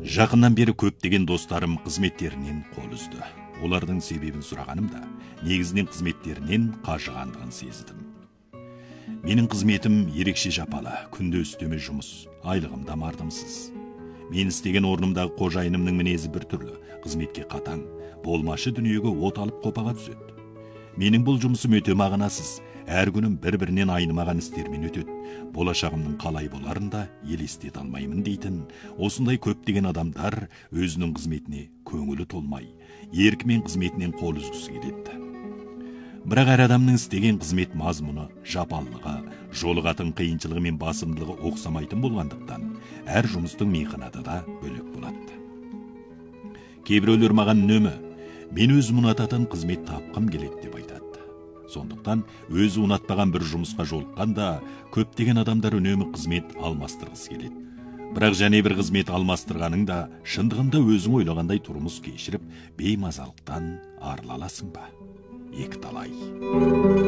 Жақыннан бері көптеген достарым қызметтерінен қол үзді. Олардың себебін сұрағанымда, негізінен қызметтерінен қажығандығын сездім. Менің қызметім ерекше жапалы, күнде үстеме жұмыс, айлығым да мардымсыз. Мен істеген орнымдағы қожайынымның мінезі бір түрлі, қызметке қатаң, болмашы дүниеге от алып қопаға түседі. Менің бұл жұмысым өте мағынасыз, әр күнім бір-бірінен айнымаған істермен өтеді. Болашағымның қалай боларын да елестете алмаймын дейтін, осындай көптеген адамдар өзінің қызметіне көңілі толмай, еркімен қызметінен қол үзгісі келеді. Бірақ әр адамның істеген қызмет мазмұны, жапалылығы, жолығатын қиыншылығы мен басымдылығы оқсамайтын болғандықтан, әр жұмыстың мейханада да бөлек болады. Кейбіреулер маған үнемі, мен өзім ұнататын қызмет тапқым келеді деп айтады. Сондықтан өзі ұнатпаған бір жұмысқа жолыққанда көптеген адамдар үнемі қызмет алмастырғысы келеді. Бірақ және бір қызмет алмастырғаның да шындығында өзің ойлағандай тұрмыс кешіріп, беймазалықтан арыла аласың ба? Екіталай.